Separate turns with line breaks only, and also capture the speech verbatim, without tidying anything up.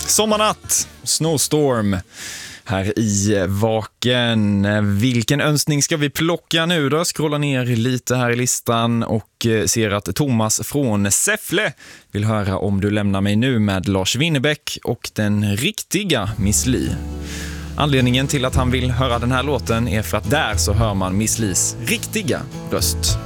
Sommarnatt, Snowstorm här i Vaken. Vilken önskning ska vi plocka nu då? Scrolla ner lite här i listan och ser att Thomas från Säffle vill höra Om du lämnar mig nu med Lars Winnerbäck och den riktiga Miss Li. Anledningen till att han vill höra den här låten är för att där så hör man Miss Lis riktiga röst.